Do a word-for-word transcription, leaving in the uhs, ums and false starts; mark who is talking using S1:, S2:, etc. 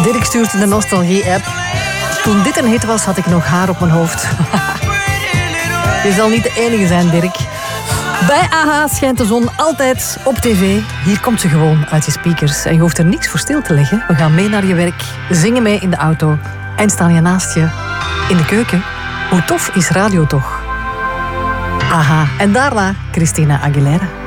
S1: Dirk stuurt de nostalgie-app. Toen dit een hit was, had ik nog haar op mijn hoofd. Je zal niet de enige zijn, Dirk. Bij A H schijnt de zon altijd op tv. Hier komt ze gewoon uit je speakers. En je hoeft er niks voor stil te leggen. We gaan mee naar je werk, zingen mee in de auto en staan je naast je in de keuken. Hoe tof is radio toch? A H. En daarna Christina Aguilera.